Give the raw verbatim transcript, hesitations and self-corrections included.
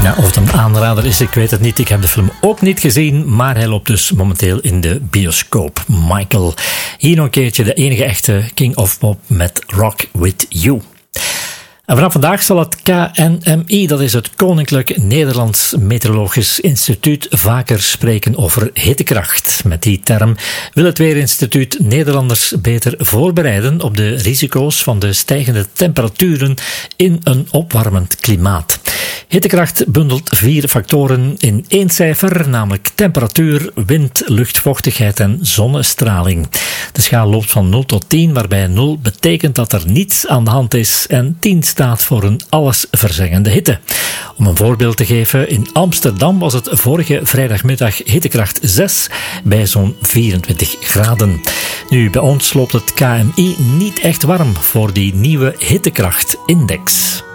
Ja, of het een aanrader is, ik weet het niet. Ik heb de film ook niet gezien, maar hij loopt dus momenteel in de bioscoop. Michael. Hier nog een keertje de enige echte King of Pop met Rock With You. En vanaf vandaag zal het K N M I, dat is het Koninklijk Nederlands Meteorologisch Instituut, vaker spreken over hittekracht. Met die term wil het Weerinstituut Nederlanders beter voorbereiden op de risico's van de stijgende temperaturen in een opwarmend klimaat. Hittekracht bundelt vier factoren in één cijfer, namelijk temperatuur, wind, luchtvochtigheid en zonnestraling. De schaal loopt van nul tot tien, waarbij nul betekent dat er niets aan de hand is en tien staat voor een allesverzeggende hitte. Om een voorbeeld te geven, in Amsterdam was het vorige vrijdagmiddag hittekracht zes bij zo'n vierentwintig graden. Nu, bij ons loopt het K M I niet echt warm voor die nieuwe hittekrachtindex.